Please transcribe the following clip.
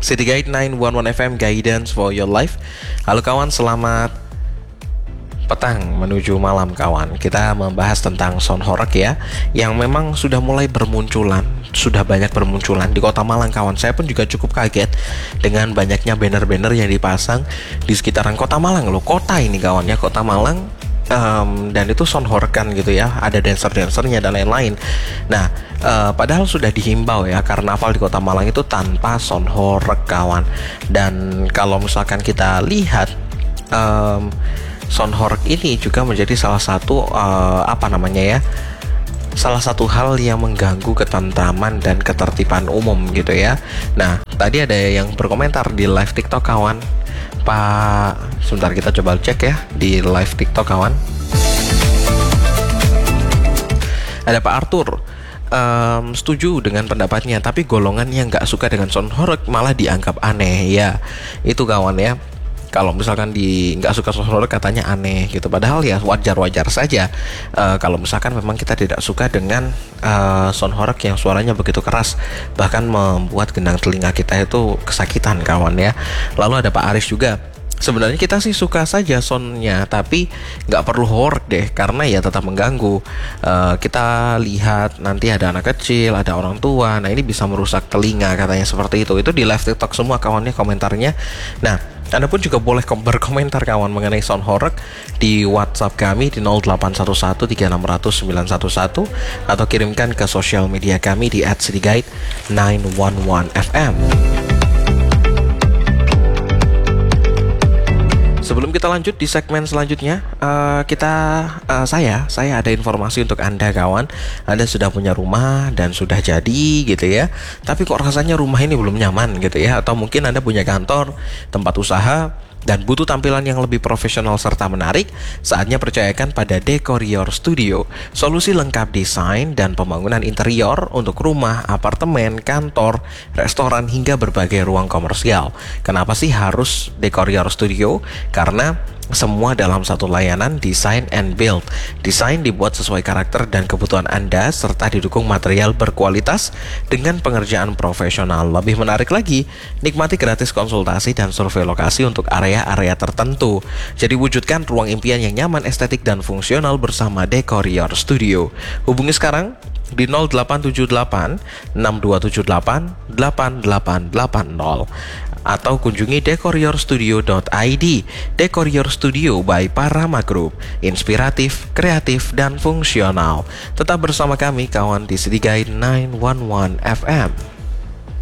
City Guide 911 FM, Guidance for your life. Halo kawan, selamat petang menuju malam kawan. Kita membahas tentang sound horror ya, yang memang sudah mulai bermunculan, sudah banyak bermunculan di Kota Malang kawan. Saya pun juga cukup kaget dengan banyaknya banner-banner yang dipasang di sekitaran Kota Malang loh. Kota ini kawan ya, Kota Malang. Dan itu sound horror kan gitu ya, ada dancer-dancernya dan lain-lain. Nah, padahal sudah dihimbau ya, karnaval di Kota Malang itu tanpa sound horror kawan. Dan kalau misalkan kita lihat, sound horror ini juga menjadi salah satu salah satu hal yang mengganggu ketentraman dan ketertiban umum gitu ya. Nah, tadi ada yang berkomentar di live TikTok kawan. Sebentar kita coba cek ya di live TikTok kawan. Ada Pak Arthur, setuju dengan pendapatnya, tapi golongan yang nggak suka dengan sound horror malah dianggap aneh ya. Itu kawan ya. Kalau misalkan nggak suka sound horror katanya aneh gitu, padahal ya wajar-wajar saja. Kalau misalkan memang kita tidak suka dengan sound horror yang suaranya begitu keras, bahkan membuat gendang telinga kita itu kesakitan kawan ya. Lalu ada Pak Aris juga. Sebenarnya kita sih suka saja soundnya, tapi nggak perlu horror deh, karena ya tetap mengganggu. Kita lihat nanti ada anak kecil, ada orang tua, nah ini bisa merusak telinga katanya seperti itu. Itu di live TikTok semua kawannya komentarnya. Nah, Anda pun juga boleh berkomentar kawan mengenai sound horror di WhatsApp kami di 081136000911 atau kirimkan ke sosial media kami di @cityguide911fm. Sebelum kita lanjut di segmen selanjutnya, saya ada informasi untuk Anda kawan. Anda sudah punya rumah dan sudah jadi gitu ya, tapi kok rasanya rumah ini belum nyaman gitu ya. Atau mungkin Anda punya kantor, tempat usaha, dan butuh tampilan yang lebih profesional serta menarik. Saatnya percayakan pada Decorior Studio, solusi lengkap desain dan pembangunan interior untuk rumah, apartemen, kantor, restoran, hingga berbagai ruang komersial. Kenapa sih harus Decorior Studio? Karena semua dalam satu layanan design and build. Desain dibuat sesuai karakter dan kebutuhan Anda, serta didukung material berkualitas dengan pengerjaan profesional. Lebih menarik lagi, nikmati gratis konsultasi dan survei lokasi untuk area-area tertentu. Jadi wujudkan ruang impian yang nyaman, estetik, dan fungsional bersama Decorior Studio. Hubungi sekarang di 0878 6278 8880 atau kunjungi decoriorstudio.id. Decorior Studio by Parama Group, inspiratif, kreatif, dan fungsional. Tetap bersama kami kawan di City Guide 911 FM.